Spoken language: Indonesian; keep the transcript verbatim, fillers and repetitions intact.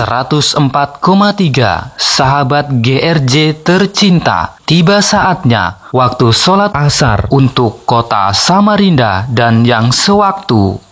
seratus empat koma tiga sahabat G R J tercinta, tiba saatnya waktu sholat asar untuk kota Samarinda dan yang sewaktu.